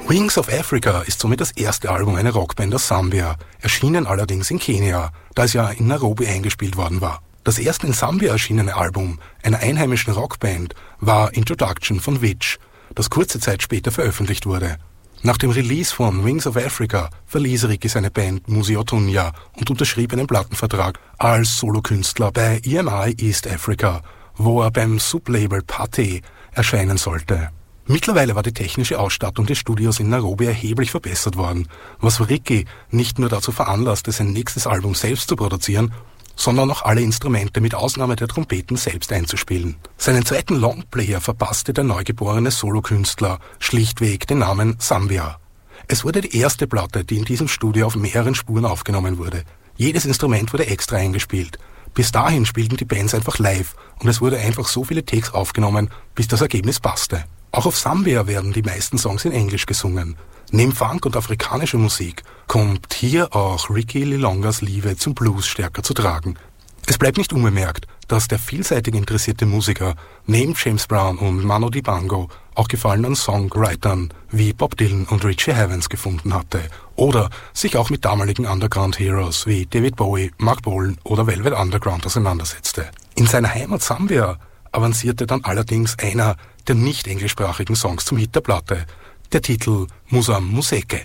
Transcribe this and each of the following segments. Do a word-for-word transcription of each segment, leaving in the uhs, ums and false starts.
Wings of Africa ist somit das erste Album einer Rockband aus Sambia, erschienen allerdings in Kenia, da es ja in Nairobi eingespielt worden war. Das erste in Sambia erschienene Album einer einheimischen Rockband war Introduction von Witch, das kurze Zeit später veröffentlicht wurde. Nach dem Release von Wings of Africa verließ Ricky seine Band Musi Otunya und unterschrieb einen Plattenvertrag als Solokünstler bei E M I East Africa, wo er beim Sublabel Pate erscheinen sollte. Mittlerweile war die technische Ausstattung des Studios in Nairobi erheblich verbessert worden, was Ricky nicht nur dazu veranlasste, sein nächstes Album selbst zu produzieren, sondern auch alle Instrumente mit Ausnahme der Trompeten selbst einzuspielen. Seinen zweiten Longplayer verpasste der neugeborene Solokünstler schlichtweg den Namen Sambia. Es wurde die erste Platte, die in diesem Studio auf mehreren Spuren aufgenommen wurde. Jedes Instrument wurde extra eingespielt. Bis dahin spielten die Bands einfach live und es wurde einfach so viele Takes aufgenommen, bis das Ergebnis passte. Auch auf Sambia werden die meisten Songs in Englisch gesungen. Neben Funk und afrikanischer Musik kommt hier auch Ricky Lilongas Liebe zum Blues stärker zu tragen. Es bleibt nicht unbemerkt, dass der vielseitig interessierte Musiker neben James Brown und Manu Dibango auch Gefallen an Songwritern wie Bob Dylan und Richie Havens gefunden hatte oder sich auch mit damaligen Underground-Heroes wie David Bowie, Mark Bolan oder Velvet Underground auseinandersetzte. In seiner Heimat Sambia avancierte dann allerdings einer der nicht englischsprachigen Songs zum Hit der Platte, der Titel Musa Museke.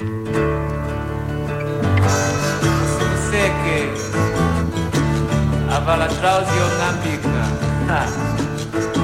Museke, aber la trauzio nambi